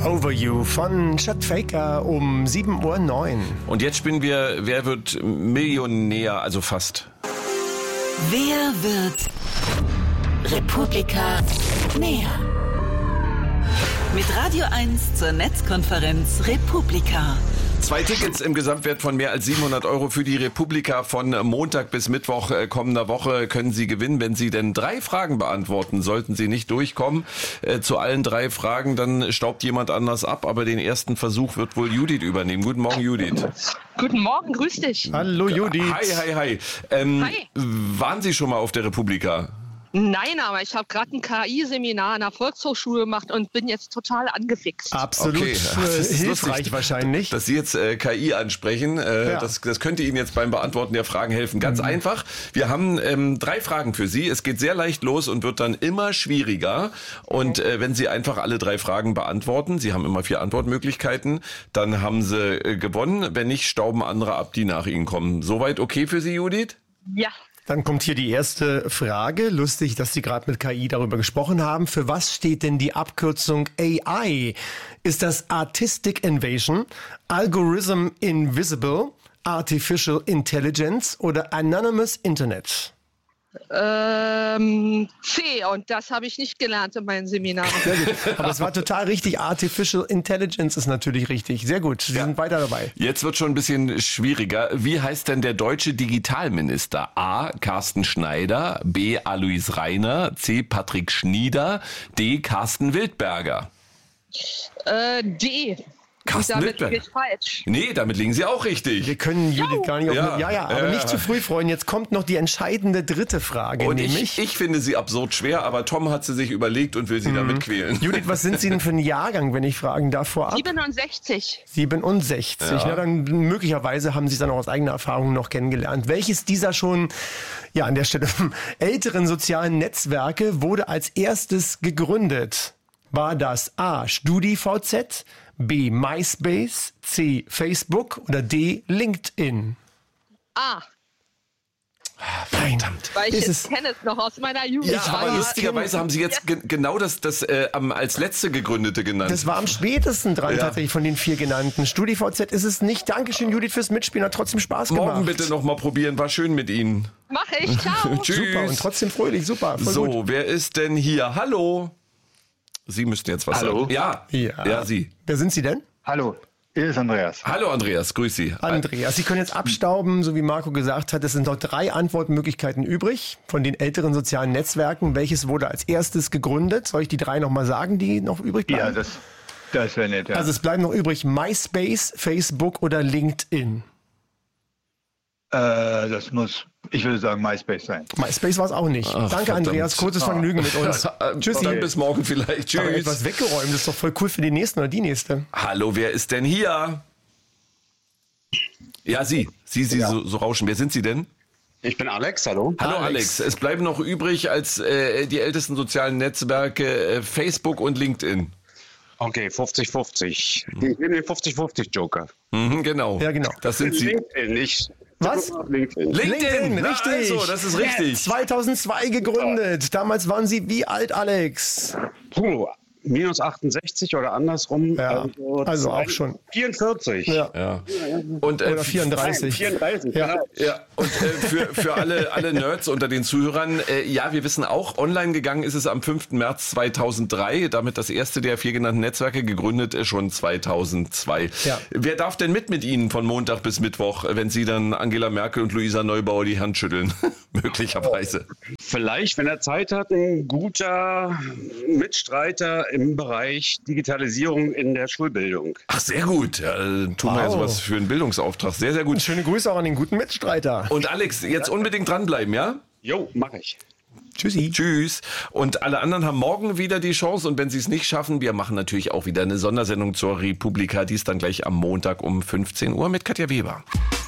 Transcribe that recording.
Over You von Chad Faker um 7:09 Uhr. Und jetzt spielen wir Wer wird Millionär, also fast. Wer wird Republika näher? Mit Radio 1 zur Netzkonferenz Republika. 2 Tickets im Gesamtwert von mehr als 700 € für die Republika von Montag bis Mittwoch kommender Woche können Sie gewinnen, wenn Sie denn 3 Fragen beantworten. Sollten Sie nicht durchkommen zu allen 3 Fragen, dann staubt jemand anders ab. Aber den ersten Versuch wird wohl Judith übernehmen. Guten Morgen, Judith. Guten Morgen, grüß dich. Hallo Judith. Hi. Hi. Waren Sie schon mal auf der Republika? Nein, aber ich habe gerade ein KI-Seminar an der Volkshochschule gemacht und bin jetzt total angefixt. Absolut hilfreich wahrscheinlich. Dass Sie jetzt KI ansprechen, das könnte Ihnen jetzt beim Beantworten der Fragen helfen. Ganz einfach, wir haben 3 Fragen für Sie. Es geht sehr leicht los und wird dann immer schwieriger. Und wenn Sie einfach alle 3 Fragen beantworten, Sie haben immer 4 Antwortmöglichkeiten, dann haben Sie gewonnen. Wenn nicht, stauben andere ab, die nach Ihnen kommen. Soweit okay für Sie, Judith? Ja. Dann kommt hier die erste Frage. Lustig, dass Sie gerade mit KI darüber gesprochen haben. Für was steht denn die Abkürzung AI? Ist das Artistic Invasion, Algorithm Invisible, Artificial Intelligence oder Anonymous Internet? C, und das habe ich nicht gelernt in meinem Seminar. Sehr gut. Aber es war total richtig. Artificial Intelligence ist natürlich richtig. Sehr gut. Sie sind weiter dabei. Jetzt wird schon ein bisschen schwieriger. Wie heißt denn der deutsche Digitalminister? A. Carsten Schneider, B. Alois Rainer, C. Patrick Schnieder, D. Carsten Wildberger. D. Carsten damit Wildberger. liege ich falsch. Nee, damit liegen Sie auch richtig. Wir können Judith gar nicht auf... Ja. aber nicht zu früh freuen. Jetzt kommt noch die entscheidende dritte Frage. Und nämlich ich finde sie absurd schwer, aber Tom hat sie sich überlegt und will sie damit quälen. Judith, was sind Sie denn für ein Jahrgang, wenn ich fragen darf vorab? 67. 67. Ja. Na, dann möglicherweise haben Sie es dann auch aus eigener Erfahrung noch kennengelernt. Welches dieser schon, ja, an der Stelle älteren sozialen Netzwerke wurde als erstes gegründet? War das A. StudiVZ, B. MySpace, C. Facebook oder D. LinkedIn? A. Verdammt. Weil ich kenne es noch aus meiner Jugend. Ja, aber lustigerweise haben Sie jetzt genau das als letzte gegründete genannt. Das war am spätesten dran tatsächlich von den 4 genannten. StudiVZ ist es nicht. Dankeschön, Judith, fürs Mitspielen. Hat trotzdem Spaß gemacht. Morgen bitte noch mal probieren. War schön mit Ihnen. Mache ich. Ciao. Tschüss. Super und trotzdem fröhlich. Super. Voll So, gut. wer ist denn hier? Hallo. Sie müssten jetzt was Hallo? sagen. Ja, Sie. Wer sind Sie denn? Hallo, hier ist Andreas. Hallo Andreas, grüß Sie. Andreas, Sie können jetzt abstauben, so wie Marco gesagt hat. Es sind noch 3 Antwortmöglichkeiten übrig von den älteren sozialen Netzwerken. Welches wurde als erstes gegründet? Soll ich die 3 nochmal sagen, die noch übrig bleiben? Ja, das wäre nett. Ja. Also es bleiben noch übrig MySpace, Facebook oder LinkedIn. Das muss, ich würde sagen, MySpace sein. MySpace war es auch nicht. Ach, Danke, verdammt. Andreas. Kurzes Vergnügen mit uns. Tschüssi. Dann bis morgen vielleicht. Aber Tschüss. etwas weggeräumt, das ist doch voll cool für den nächsten oder die nächste. Hallo, wer ist denn hier? Ja, Sie so rauschen. Wer sind Sie denn? Ich bin Alex, hallo. Hallo Alex. Es bleiben noch übrig als die ältesten sozialen Netzwerke Facebook und LinkedIn. Okay, 50-50. Ich bin den 50-50-Joker. Mhm, genau. Ja, genau. Das sind Sie. LinkedIn, nicht. Was? LinkedIn. LinkedIn, richtig. Na, also, das ist richtig. 2002 gegründet. Damals waren Sie wie alt, Alex? Puh, minus 68 oder andersrum. Ja, also auch schon. 44. Ja. Und, Oder 34. 34, Ja. genau. Ja, und für alle Nerds unter den Zuhörern, ja, wir wissen auch, online gegangen ist es am 5. März 2003, damit das erste der 4 genannten Netzwerke, gegründet schon 2002. Ja. Wer darf denn mit Ihnen von Montag bis Mittwoch, wenn Sie dann Angela Merkel und Luisa Neubauer die Hand schütteln? Möglicherweise. Vielleicht, wenn er Zeit hat, ein guter Mitstreiter im Bereich Digitalisierung in der Schulbildung. Ach, sehr gut. Ja, tun wir ja sowas für einen Bildungsauftrag. Sehr, sehr gut. Schöne Grüße auch an den guten Mitstreiter. Und Alex, jetzt unbedingt dranbleiben, ja? Jo, mache ich. Tschüssi. Tschüss. Und alle anderen haben morgen wieder die Chance. Und wenn sie es nicht schaffen, wir machen natürlich auch wieder eine Sondersendung zur Republika. Die ist dann gleich am Montag um 15 Uhr mit Katja Weber.